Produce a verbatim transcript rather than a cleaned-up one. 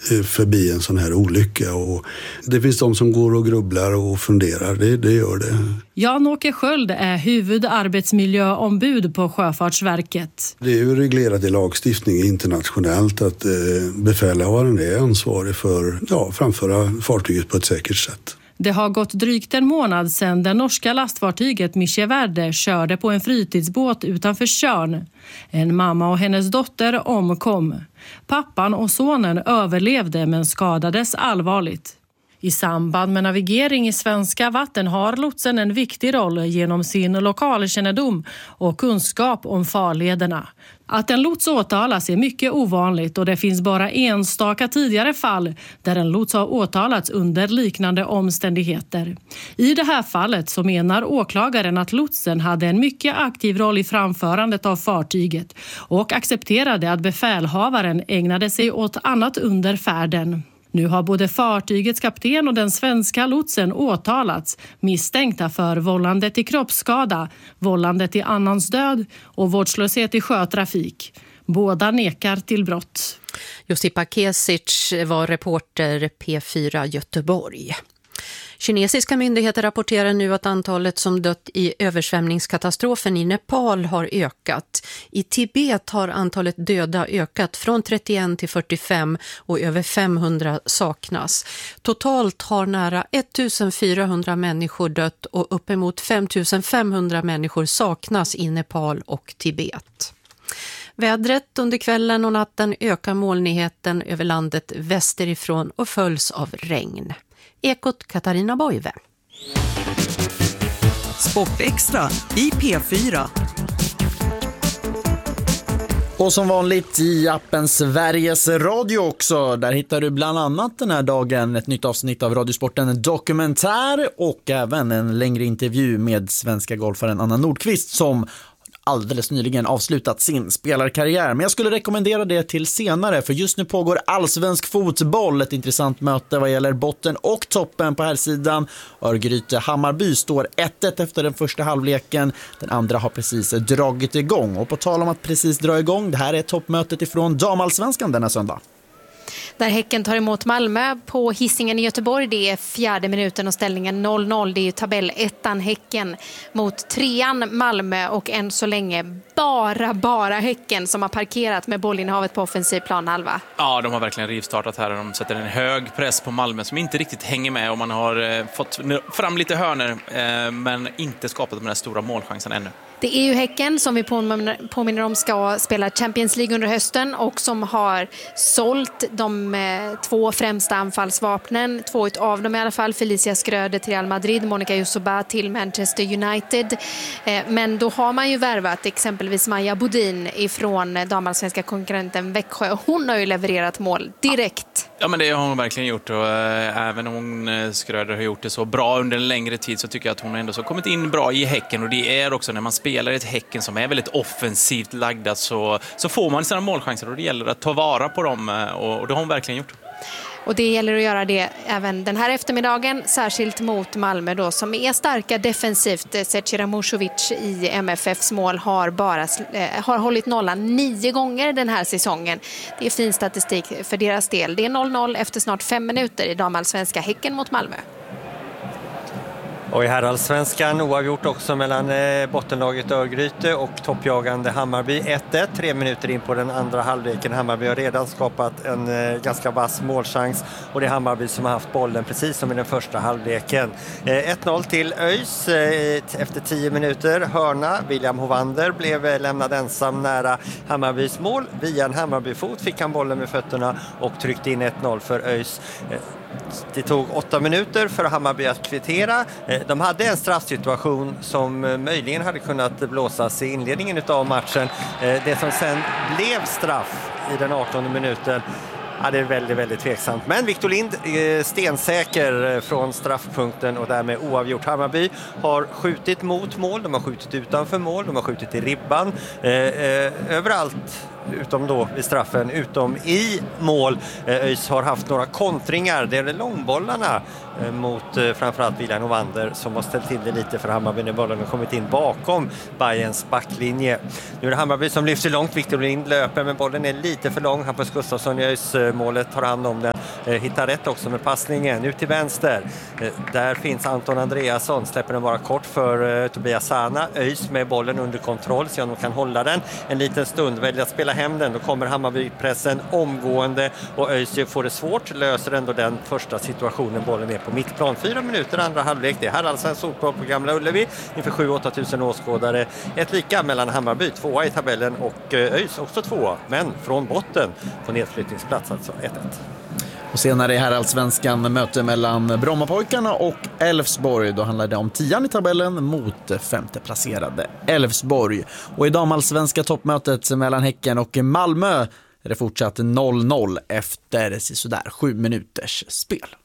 förbi en sån här olycka. Och det finns de som går och grubblar och funderar, det, det gör det. Jan-Åke Sköld är huvudarbetsmiljöombud på Sjöfartsverket. Det är ju reglerat i lagstiftning internationellt att eh, befälhavaren är ansvarig för ja, framföra fartyget på ett säkert sätt. Det har gått drygt en månad sedan det norska lastfartyget Micheverde körde på en fritidsbåt utanför Tjörn. En mamma och hennes dotter omkom. Pappan och sonen överlevde men skadades allvarligt. I samband med navigering i svenska vatten har lotsen en viktig roll genom sin lokalkännedom och kunskap om farlederna. Att en lots åtalas är mycket ovanligt och det finns bara enstaka tidigare fall där en lots har åtalats under liknande omständigheter. I det här fallet så menar åklagaren att lotsen hade en mycket aktiv roll i framförandet av fartyget och accepterade att befälhavaren ägnade sig åt annat under färden. Nu har både fartygets kapten och den svenska lotsen åtalats, misstänkta för vållande till kroppsskada, vållande till annans död och vårdslöshet i sjötrafik. Båda nekar till brott. Josipa Kesic var reporter P fyra Göteborg. Kinesiska myndigheter rapporterar nu att antalet som dött i översvämningskatastrofen i Nepal har ökat. I Tibet har antalet döda ökat från trettioen till fyrtiofem och över femhundra saknas. Totalt har nära ettusensfyrahundra människor dött och uppemot femtusenfemhundra människor saknas i Nepal och Tibet. Vädret under kvällen och natten ökar molnigheten över landet västerifrån och följs av regn. Ekot Katarina Boive. Sportextra i P fyra. Och som vanligt i appen Sveriges Radio också. Där hittar du bland annat den här dagen ett nytt avsnitt av Radiosporten Dokumentär och även en längre intervju med svenska golfaren Anna Nordqvist som alldeles nyligen avslutat sin spelarkarriär. Men jag skulle rekommendera det till senare, för just nu pågår allsvensk fotboll. Ett intressant möte vad gäller botten och toppen på här sidan. Örgryte Hammarby står ett ett efter den första halvleken. Den andra har precis dragit igång. Och på tal om att precis dra igång, det här är toppmötet ifrån damallsvenskan denna söndag. Där Häcken tar emot Malmö på Hisingen i Göteborg. Det är fjärde minuten och ställningen noll noll. Det är ju tabellettan Häcken mot trean Malmö och än så länge bara, bara Häcken som har parkerat med bollinnehavet på offensiv planhalva. Ja, de har verkligen rivstartat här och de sätter en hög press på Malmö som inte riktigt hänger med och man har eh, fått fram lite hörner eh, men inte skapat de här stora målchansen ännu. Det är ju Häcken som vi påminner om ska spela Champions League under hösten och som har sålt de eh, två främsta anfallsvapnen. Två av dem i alla fall, Felicia Skröder till Real Madrid, Monica Yusoba till Manchester United. Eh, men då har man ju värvat exempelvis Maja Bodin ifrån damallsvenska konkurrenten Växjö. Hon har ju levererat mål direkt. Ja, men det har hon verkligen gjort och äh, även om hon äh, Skröder har gjort det så bra under en längre tid så tycker jag att hon ändå så kommit in bra i Häcken och det är också när man spelar ett Häcken som är väldigt offensivt lagda så, så får man sina målchanser och det gäller att ta vara på dem och, och det har hon verkligen gjort. Och det gäller att göra det även den här eftermiddagen, särskilt mot Malmö då, som är starka defensivt. Zecira Musovic i M F F:s mål har bara eh, har hållit nollan nio gånger den här säsongen. Det är fin statistik för deras del. Det är noll noll efter snart fem minuter i damallsvenska Häcken mot Malmö. Och i herrallsvenskan oavgjort också mellan eh, bottenlaget Örgryte och toppjagande Hammarby ett ett. Tre minuter in på den andra halvleken. Hammarby har redan skapat en eh, ganska vass målchans och det är Hammarby som har haft bollen precis som i den första halvleken. Eh, ett noll till ÖIS eh, efter tio minuter. Hörna, William Hovander blev eh, lämnad ensam nära Hammarbys mål. Via en Hammarbyfot fick han bollen med fötterna och tryckte in ett noll för ÖIS. Eh, Det tog åtta minuter för Hammarby att kvittera. De hade en straffsituation som möjligen hade kunnat blåsas i inledningen av matchen. Det som sen blev straff i den artonde minuten, ja, det är väldigt, väldigt tveksamt. Men Victor Lind är stensäker från straffpunkten och därmed oavgjort. Hammarby har skjutit mot mål, de har skjutit utanför mål, de har skjutit i ribban. Eh, eh, överallt utom då vid straffen, utom i mål. ÖIS har haft några kontringar, det är långbollarna mot framförallt William Novander som har ställt till det lite för Hammarby när bollen har kommit in bakom Bayerns backlinje. Nu är det Hammarby som lyfter långt, Victor Lind löper men bollen är lite för lång. Hampus Gustafsson i ÖIS målet tar hand om den, hittar rätt också med passningen ut till vänster. Där finns Anton Andreasson, släpper den bara kort för Tobias Sana. ÖIS med bollen under kontroll så de kan hålla den en liten stund, väljer att spela hem den. Då kommer Hammarby-pressen omgående och ÖIS får det svårt, löser ändå den första situationen. Bollen är på mittplan. Fyra minuter andra halvlek. Det här är alltså en solplan på Gamla Ullevi inför sju åtta tusen åskådare. Ett lika mellan Hammarby, tvåa i tabellen och ÖIS också tvåa, men från botten på nedflyttningsplats, alltså ett ett. Och senare i herrallsvenskan möte mellan Brommapojkarna och Elfsborg. Då handlar det om tian i tabellen mot femte placerade Elfsborg. Och i damallsvenska toppmötet mellan Häcken och Malmö är det fortsatt noll noll efter sådär sju minuters spel.